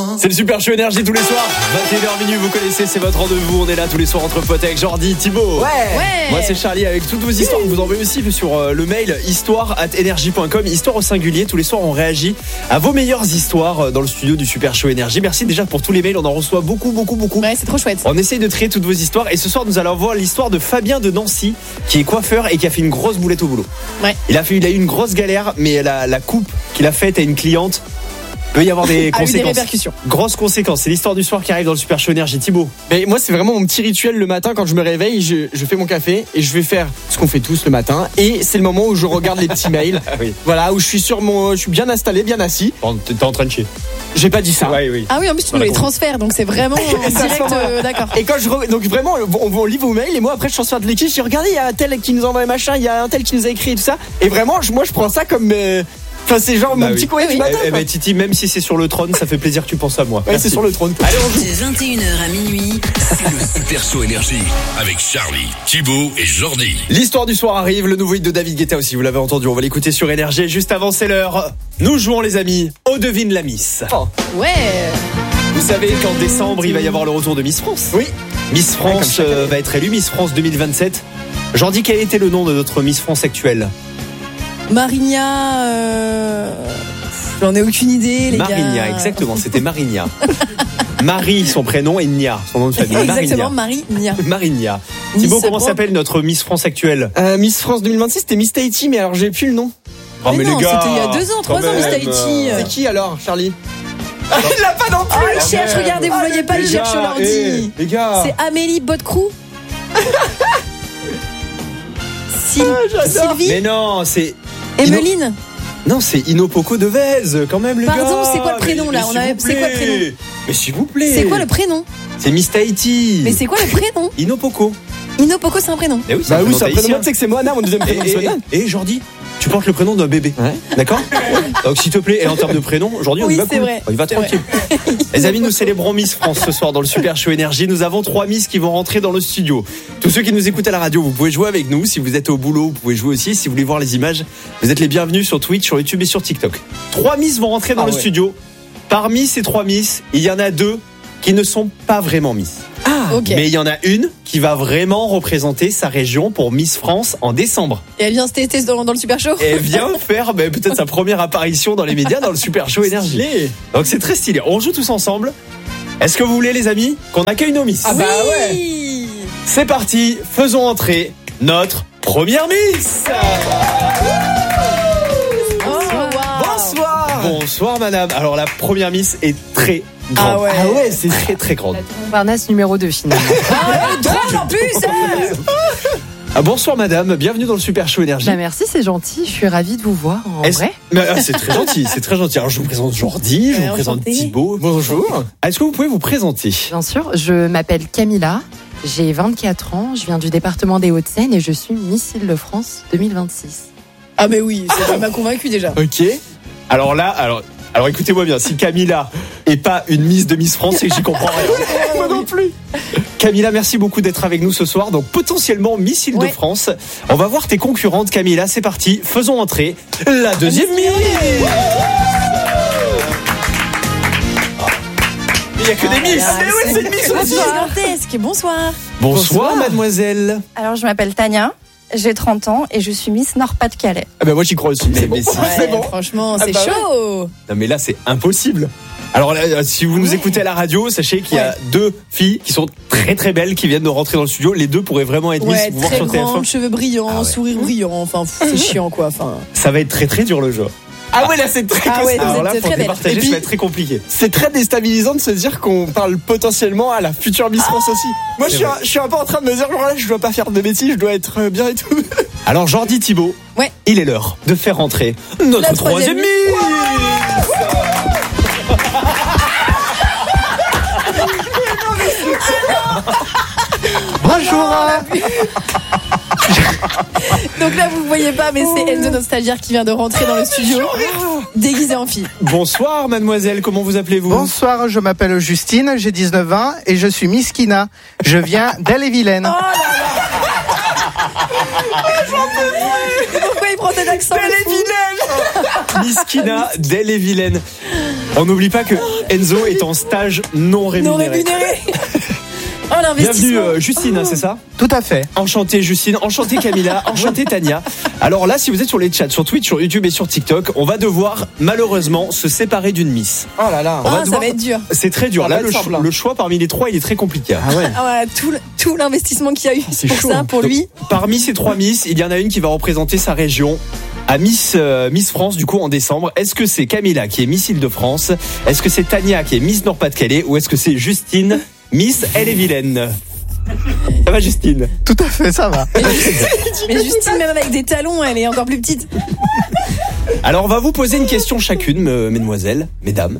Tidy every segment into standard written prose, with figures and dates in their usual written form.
C'est le Super Show Énergie tous les soirs. 21h minuit, vous connaissez, c'est votre rendez-vous. On est là tous les soirs entre potes avec Jordi, Thibaut. Ouais. Moi c'est Charlie avec toutes vos histoires. Vous envoyez aussi sur le mail histoire@energie.com. Histoire au singulier. Tous les soirs on réagit à vos meilleures histoires dans le studio du Super Show Énergie. Merci déjà pour tous les mails. On en reçoit beaucoup. Ouais, c'est trop chouette. On essaye de trier toutes vos histoires. Et ce soir nous allons voir l'histoire de Fabien de Nancy, qui est coiffeur et qui a fait une grosse boulette au boulot. Ouais. Il a eu une grosse galère, mais la coupe qu'il a faite à une cliente peut y avoir des conséquences. Des répercussions. Grosses conséquences. C'est l'histoire du soir qui arrive dans le Super Show Énergie. Thibaut. Mais moi, c'est vraiment mon petit rituel le matin quand je me réveille. Je fais mon café et je vais faire ce qu'on fait tous le matin. Et c'est le moment où je regarde les petits mails. Oui. Voilà, où je suis bien installé, bien assis. T'es en train de chier. J'ai pas dit ça. Oui. Ah oui, en plus tu nous les transfères, donc c'est vraiment direct. D'accord. Et quand donc vraiment, on lit vos mails et moi après je transfère de l'équipe. Je dis regardez, il y a un tel qui nous envoie machin, il y a un tel qui nous a écrit et tout ça. Et vraiment, moi je prends ça comme. Enfin, c'est genre mon petit courrier du matin. Mais Titi, même si c'est sur le trône, ça fait plaisir que tu penses à moi. Ouais, c'est sur le trône. Allez, on joue. De 21h à minuit, c'est le Super Show Énergie avec Charlie, Thibaut et Jordi. L'histoire du soir arrive, le nouveau hit de David Guetta aussi, vous l'avez entendu, on va l'écouter sur Énergie. Juste avant, c'est l'heure. Nous jouons les amis, au devine la Miss. Ouais. Vous savez qu'en décembre, il va y avoir le retour de Miss France. Oui. Miss France va être élue, Miss France 2027. Jordi, quel était le nom de notre Miss France actuelle? Marigna, j'en ai aucune idée, les gars. Marigna, exactement, c'était Marigna. Marie, son prénom, et Nia, son nom de famille. Exactement, Marigna. Marigna. Thibaut, comment s'appelle notre Miss France actuelle? Miss France 2026, c'était Miss Tahiti, mais alors j'ai plus le nom. Oh, mais non, les gars, c'était il y a 2 ans, 3 ans, Miss Tahiti. C'est qui alors, Charlie? Il l'a pas non plus. Il cherche, regardez, vous voyez pas, il cherche l'ordi. Les gars. C'est Amélie Bodcrou. Sylvie. Mais non, c'est Emeline. Non, c'est Inopoko de Vèze, quand même, les gars. Pardon, c'est quoi le prénom là? C'est quoi le prénom? Mais s'il vous plaît. C'est quoi le prénom? C'est Miss Tahiti. Mais c'est quoi le prénom? Inopoko. Inopoko, c'est un prénom. Eh oui, c'est un prénom. Moi, tu sais que c'est Moana, mon deuxième prénom. Et Jordi, tu portes le prénom d'un bébé. Ouais. D'accord? Donc, s'il te plaît, et en termes de prénom, aujourd'hui, on y va cool. Vrai. On y va tranquille. Les amis, nous célébrons Miss France ce soir dans le Super Show Énergie. Nous avons 3 Miss qui vont rentrer dans le studio. Tous ceux qui nous écoutent à la radio, vous pouvez jouer avec nous. Si vous êtes au boulot, vous pouvez jouer aussi. Si vous voulez voir les images, vous êtes les bienvenus sur Twitch, sur YouTube et sur TikTok. 3 Miss vont rentrer dans le studio. Parmi ces 3 Miss, il y en a 2 qui ne sont pas vraiment Miss. Okay. Mais il y en a une qui va vraiment représenter sa région pour Miss France en décembre. Et elle vient se tester dans le Super Show. Et elle vient faire peut-être sa première apparition dans les médias dans le Super Show Énergie. Donc c'est très stylé. On joue tous ensemble. Est-ce que vous voulez, les amis, qu'on accueille nos Miss? Ah bah ouais. C'est parti, faisons entrer notre première Miss. Bonsoir madame. Alors la première Miss est très grande. Ah ouais, c'est très très grande. Montparnasse numéro 2 finalement. Drôle en plus. Bonsoir madame, bienvenue dans le Super Show Énergie. Bah merci, c'est gentil, je suis ravie de vous voir en vrai. C'est très gentil, c'est très gentil. Alors je vous présente Jordi, je vous présente Thibaut. Bonjour. Est-ce que vous pouvez vous présenter? Bien sûr, je m'appelle Camilla, j'ai 24 ans, je viens du département des Hauts-de-Seine et je suis Miss Île-de-France 2026. Ah mais oui, ça m'a convaincu déjà. Ok. Alors écoutez-moi bien, si Camilla est pas une Miss de Miss France, c'est que j'y comprends rien. Moi non plus. Camilla, merci beaucoup d'être avec nous ce soir. Donc potentiellement Miss Île-de-France. On va voir tes concurrentes, Camilla. C'est parti. Faisons entrer la deuxième Miss. Il n'y a que des Miss. Mais oui, c'est une Miss aussi. Gigantesque. Bonsoir. Bonsoir, mademoiselle. Alors je m'appelle Tania. J'ai 30 ans et je suis Miss Nord-Pas-de-Calais. Ah bah moi j'y crois aussi. C'est bon. Franchement, c'est chaud. Non mais là c'est impossible. Alors là, si vous nous écoutez à la radio, sachez qu'il y a 2 filles qui sont très très belles qui viennent de rentrer dans le studio. Les 2 pourraient vraiment être Miss. Vous très voir sur grandes, TF1. cheveux brillants, sourire brillant. Enfin, c'est chiant quoi. Enfin. Ça va être très très dur le jeu. Ah ouais, là c'est très Alors là, pour très départager, ça va être très compliqué. C'est très déstabilisant de se dire qu'on parle potentiellement à la future Miss France aussi. Moi je suis un peu en train de me dire genre là je dois pas faire de bêtises, je dois être bien et tout. Alors Jordi, Thibaut, il est l'heure de faire rentrer notre troisième Miss. Bonjour. Donc là vous voyez pas, mais c'est elle de notre stagiaire qui vient de rentrer dans le studio déguisée en fille. Bonsoir mademoiselle, comment vous appelez-vous? Bonsoir, je m'appelle Justine, j'ai 19 ans et je suis Miss Kina. Je viens d'Elle-et-Vilaine. Oh là là. Pourquoi il prend cet accent? Miskina d'Elle-et-Vilaine. On n'oublie pas que Enzo est en stage non rémunéré. Non rémunéré. Oh, Bienvenue l'investissement. Justine, hein, c'est ça? Tout à fait. Enchantée Justine, enchantée Camilla, enchantée Tania. Alors là, si vous êtes sur les chats, sur Twitch, sur YouTube et sur TikTok, on va devoir malheureusement se séparer d'une Miss. Oh là là. On va Ça devoir- va être dur. C'est très dur. Ça Là, va être simple, hein. le choix parmi les trois, il est très compliqué. Ah ouais. Ah ouais, tout l'investissement qu'il y a eu C'est pour chaud, ça, hein. pour Donc, lui. Parmi ces trois Miss, il y en a une qui va représenter sa région à Miss France du coup en décembre. Est-ce que c'est Camilla qui est Miss Île-de-France? Est-ce que c'est Tania qui est Miss Nord-Pas-de-Calais? Ou est-ce que c'est Justine, Miss Elle-et-Vilaine? Ça va Justine? Tout à fait, ça va. Mais Justine, même avec des talons, elle est encore plus petite. Alors on va vous poser une question chacune, mesdemoiselles, mesdames.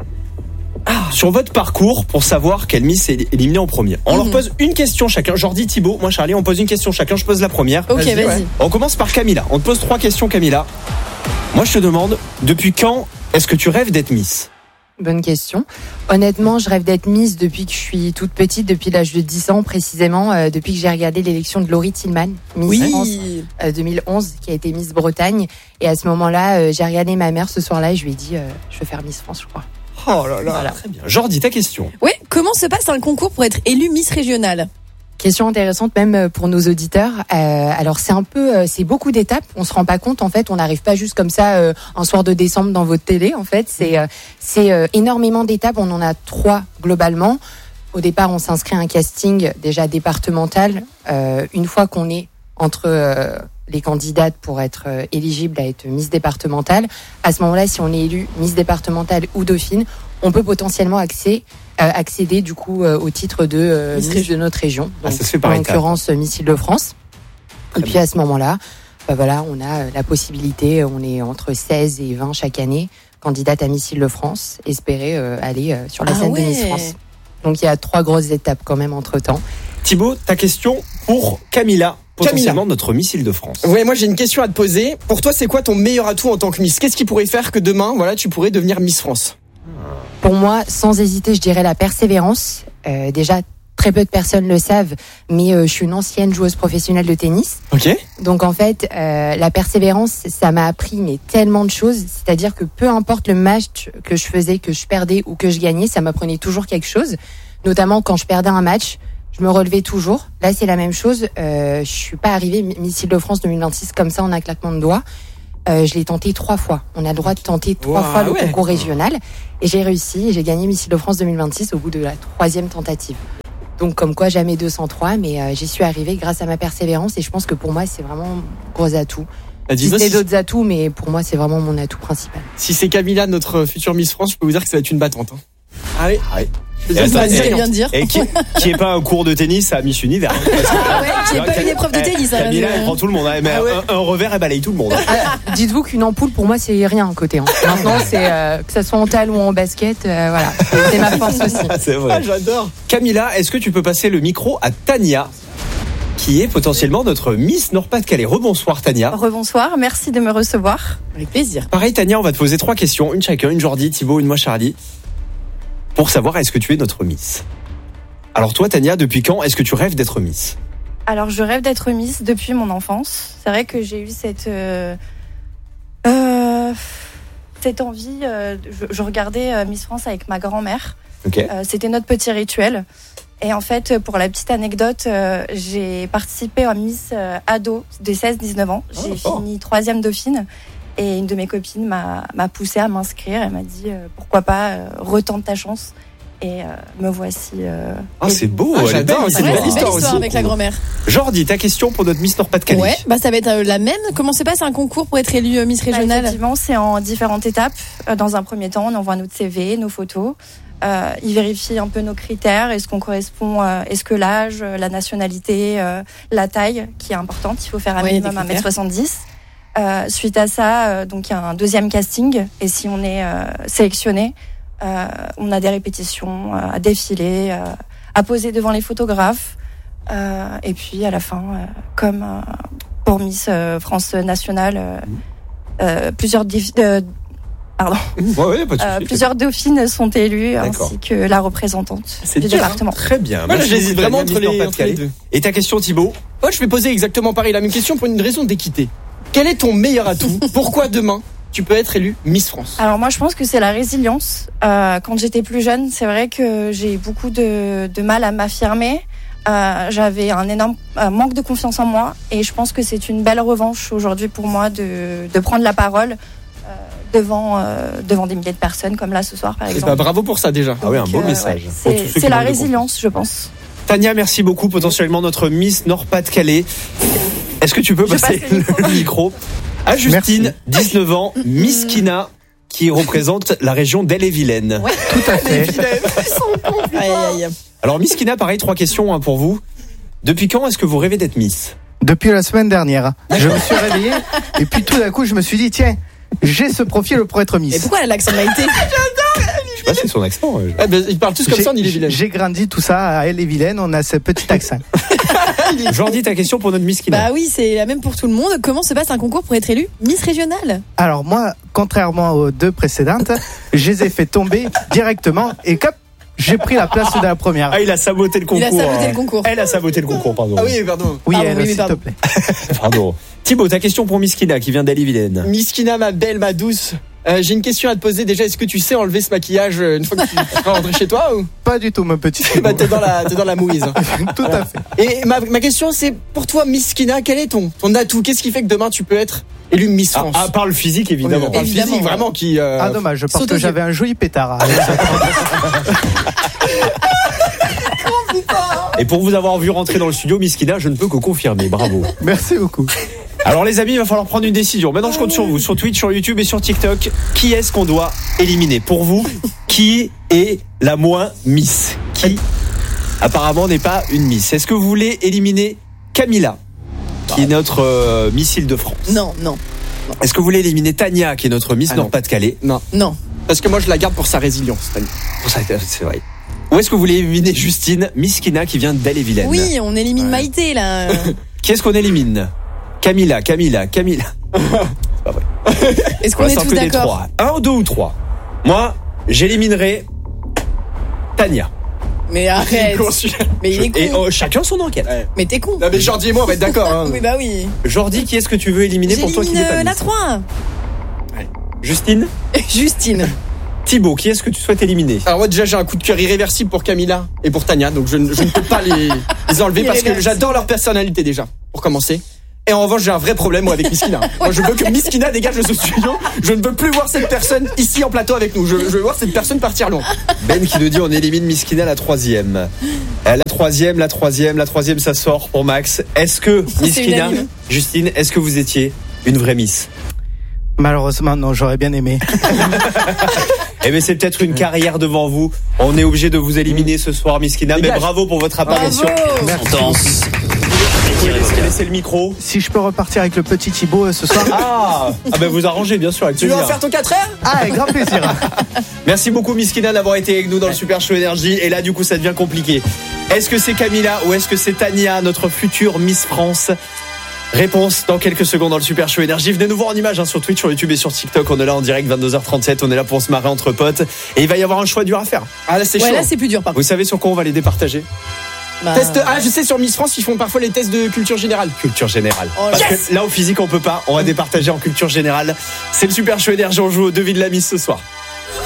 Sur votre parcours pour savoir quelle Miss est éliminée en premier. On leur pose une question chacun. Jordi, Thibaut, moi Charlie, on pose une question chacun. Je pose la première. Ok, vas-y. On commence par Camilla. On te pose 3 questions, Camilla. Moi, je te demande, depuis quand est-ce que tu rêves d'être Miss? Bonne question. Honnêtement, je rêve d'être Miss depuis que je suis toute petite, depuis l'âge de 10 ans précisément, depuis que j'ai regardé l'élection de Laurie Tillman, Miss France 2011, qui a été Miss Bretagne. Et à ce moment-là, j'ai regardé ma mère ce soir-là et je lui ai dit, je veux faire Miss France, je crois. Oh là là, très bien. Jordi, ta question. Ouais, comment se passe un concours pour être élu Miss régionale? Question intéressante même pour nos auditeurs. Alors c'est beaucoup d'étapes. On se rend pas compte en fait. On n'arrive pas juste comme ça un soir de décembre dans votre télé. En fait, c'est énormément d'étapes. On en a 3 globalement. Au départ, on s'inscrit à un casting déjà départemental. Une fois qu'on est entre les candidates pour être éligible à être Miss départementale, à ce moment-là, si on est élu Miss départementale ou Dauphine, on peut potentiellement accéder du coup au titre de Miss de notre région. Ah, Donc, ça se fait par en étapes. l'occurrence Miss Île-de-France. Très Et puis à ce moment-là, voilà, on a la possibilité, on est entre 16 et 20 chaque année, candidate à Miss Île-de-France, espérer aller sur la scène de Miss France. Donc il y a 3 grosses étapes quand même entre-temps. Thibaut, ta question pour Camilla, potentiellement notre Miss Île-de-France. Ouais, moi j'ai une question à te poser. Pour toi, c'est quoi ton meilleur atout en tant que Miss? Qu'est-ce qui pourrait faire que demain, voilà, tu pourrais devenir Miss France? Pour moi, sans hésiter, je dirais la persévérance. Déjà, très peu de personnes le savent, mais je suis une ancienne joueuse professionnelle de tennis. Ok. Donc en fait, la persévérance, ça m'a appris mais tellement de choses. C'est-à-dire que peu importe le match que je faisais, que je perdais ou que je gagnais, ça m'apprenait toujours quelque chose. Notamment quand je perdais un match, je me relevais toujours. Là, c'est la même chose. Je suis pas arrivée Miss Île-de-France 2026 comme ça en un claquement de doigts. Je l'ai tenté 3 fois. On a le droit de tenter 3 fois le concours régional. Et j'ai réussi et j'ai gagné Miss Île-de-France 2026 au bout de la 3e tentative. Donc comme quoi, jamais 203, mais j'y suis arrivée grâce à ma persévérance et je pense que pour moi, c'est vraiment un gros atout. Dis-moi J'ai d'autres atouts, mais pour moi, c'est vraiment mon atout principal. Si c'est Camilla, notre future Miss France, je peux vous dire que ça va être une battante. Hein. Ah oui. Ah oui. C'est bien de dire. Et qui est pas un cours de tennis à Miss Univers. Ah ouais, qui est pas une épreuve de tennis. hein. Camilla, elle prend tout le monde. Mais un revers, elle balaye tout le monde. Dites-vous qu'une ampoule, pour moi, c'est rien à côté. Hein. Maintenant, c'est que ça soit en talon ou en basket, voilà, c'est ma force aussi. C'est vrai. Ah, j'adore. Camilla, est-ce que tu peux passer le micro à Tania, qui est potentiellement notre Miss Nord-Pas-de-Calais? Rebonsoir Tania. Rebonsoir, merci de me recevoir. Avec plaisir. Pareil Tania, on va te poser 3 questions, une chacun, une Jordi, Thibaut, une moi Charlie, pour savoir est-ce que tu es notre Miss. Alors toi Tania, depuis quand est-ce que tu rêves d'être Miss? Alors, je rêve d'être Miss depuis mon enfance. C'est vrai que j'ai eu cette envie. Je regardais Miss France avec ma grand-mère. Ok. C'était notre petit rituel. Et en fait, pour la petite anecdote, j'ai participé à Miss ado de 16-19 ans. J'ai fini 3e dauphine. Et une de mes copines m'a poussée à m'inscrire. Elle m'a dit pourquoi pas retente ta chance. Et me voici. C'est beau, Ah, elle est j'adore, belle, c'est Ouais, une c'est belle une belle histoire histoire aussi. avec la grand-mère. Jordi, ta question pour notre Miss Nord-Pas-de-Calais. Ouais, ça va être la même. Comment se passe un concours pour être élu Miss régionale? Effectivement, c'est en différentes étapes. Dans un premier temps, on envoie notre CV, nos photos. Ils vérifient un peu nos critères. Est-ce qu'on correspond, est-ce que l'âge, la nationalité, la taille, qui est importante. Il faut faire un minimum des critères. 1m70. Suite à ça, donc il y a un deuxième casting. Et si on est sélectionné, on a des répétitions à défiler, à poser devant les photographes. Et puis à la fin, comme pour Miss France nationale, plusieurs pardon. Ouais, pas de souci. Plusieurs dauphines sont élues, D'accord. ainsi que la représentante C'est du dur, département. Très bien. Moi, Merci j'hésite beaucoup, vraiment Tania, entre Miss les Nord-Pas-de-Calais. deux. Et ta question, Thibaut? Moi, je vais poser exactement pareil la même question pour une raison d'équité. Quel est ton meilleur atout? Pourquoi demain tu peux être élue Miss France? Alors moi, je pense que c'est la résilience. Quand j'étais plus jeune, c'est vrai que j'ai eu beaucoup de mal à m'affirmer. J'avais un énorme manque de confiance en moi, et je pense que c'est une belle revanche aujourd'hui pour moi de prendre la parole devant des milliers de personnes, comme là ce soir par exemple. Bravo pour ça déjà. Ah oui, un beau message. Pour tous ceux qui C'est la manquent de résilience, je pense. Tania, merci beaucoup. Potentiellement notre Miss Nord-Pas-de-Calais. Est-ce que tu peux passer passe le micro à Justine, Merci. 19 ans, Miss Kina, qui représente la région d'Elle-et-Vilaine. Ouais. Tout à fait. Aïe, aïe, aïe. Alors Miss Kina, pareil, 3 questions pour vous. Depuis quand est-ce que vous rêvez d'être Miss? Depuis la semaine dernière, je me suis réveillé et puis tout d'un coup, je me suis dit, tiens, j'ai ce profil pour être Mais Miss. pourquoi elle a l'accent de Maïté? Je sais pas, c'est son accent. Ils parlent tous comme ça en Ille-et-Vilaine. J'ai grandi tout ça à Elle-et-Vilaine, on a ce petit accent. Jordi, ta question pour notre Miss Kina. Bah oui, c'est la même pour tout le monde. Comment se passe un concours pour être élu Miss Régionale? Alors moi, contrairement aux 2 précédentes, je les ai fait tomber directement et cap, j'ai pris la place de la première. Ah, il a saboté le concours. Il a saboté le concours. Elle a saboté le concours, pardon. Ah oui, pardon. Oui, Pardon, elle, oui, mais s'il te pardon. plaît. Pardon. Thibaut, ta question pour Miss Kina, qui vient d'Elle-et-Vilaine. Miss Kina, ma belle, ma douce. J'ai une question à te poser déjà. Est-ce que tu sais enlever ce maquillage une fois que tu vas rentrer chez toi ou Pas du tout, mon petit. bah, t'es dans la mouise. Tout à fait. Et ma question c'est pour toi Miss Kina, quel est ton atout? Qu'est-ce qui fait que demain tu peux être élue Miss France? À part le physique, évidemment. On parle Évidemment. physique vraiment qui. Ah dommage, parce Saute aux que yeux. j'avais un joli pétard. Et pour vous avoir vu rentrer dans le studio, Miss Kina, je ne peux que confirmer. Bravo. Merci beaucoup. Alors les amis, il va falloir prendre une décision. Maintenant, je compte sur vous, sur Twitch, sur YouTube et sur TikTok. Qui est-ce qu'on doit éliminer? Pour vous, qui est la moins Miss? Qui, apparemment, n'est pas une Miss? Est-ce que vous voulez éliminer Camilla, qui est notre Miss Île-de-France? Non, non, Est-ce que vous voulez éliminer Tania, qui est notre Miss Ah non. Nord-Pas-de-Calais? Non, non. parce que moi je la garde pour sa résilience. Tania. Pour ça, c'est vrai. Ou est-ce que vous voulez éliminer Justine, Miss Kina, qui vient d'Elle-et-Vilaine? Oui, on élimine Ouais. Maïté là. Qui est-ce qu'on élimine? Camilla. C'est pas vrai. Est-ce On qu'on va est s'en tous que des d'accord? 3. 1, 2 ou 3. Moi, j'éliminerai Tania. Mais arrête. Mais il est con. Et chacun son enquête. Mais t'es con. Non mais Jordi et moi on va être d'accord. Hein. Oui, bah oui. Jordi, qui est-ce que tu veux éliminer pour toi qui n'est J'élimine pas la Miss? 3. Justine? Justine. Thibaut, qui est-ce que tu souhaites éliminer? Alors moi déjà j'ai un coup de cœur irréversible pour Camilla et pour Tania, donc je ne peux pas les enlever parce que Irréversible. j'adore leur personnalité déjà, pour commencer. Et en revanche j'ai un vrai problème moi avec Miss Kina. Moi je veux que Miss Kina dégage de ce studio. Je ne veux plus voir cette personne ici en plateau avec nous. Je veux voir cette personne partir loin. Ben qui nous dit on élimine Miss Kina la 3e. La troisième, ça sort pour Max. Est-ce que Miss C'est Kina, unanime. Justine, est-ce que vous étiez une vraie Miss? Malheureusement, non, j'aurais bien aimé. Eh bien, c'est peut-être une carrière devant vous. On est obligé de vous éliminer ce soir, Miss Kina. Mais Dégage. bravo pour votre apparition. Bravo. Vous pouvez laisser le micro. Si je peux repartir avec le petit Thibaut ce soir. Ah ben vous arrangez, bien sûr, avec Tu veux plaisir. en faire ton 4 heures? Ah, avec grand plaisir. Merci beaucoup, Miss Kina, d'avoir été avec nous dans le Super Show Énergie. Et là, du coup, ça devient compliqué. Est-ce que c'est Camilla ou est-ce que c'est Tania, notre future Miss France? Réponse dans quelques secondes dans le Super Show Énergie. Venez nous voir en image sur Twitch, sur YouTube et sur TikTok. On est là en direct 22h37. On est là pour se marrer entre potes. Et il va y avoir un choix dur à faire. Ah là c'est Ouais, chaud. là c'est plus dur par contre. Vous savez sur quoi on va les départager? Bah, Je sais, sur Miss France ils font parfois les tests de culture générale. Culture générale. Oh, Parce yes. que là, au physique, on peut pas. On va départager en culture générale. C'est le Super Show Énergie. On joue aux devis de la Miss ce soir.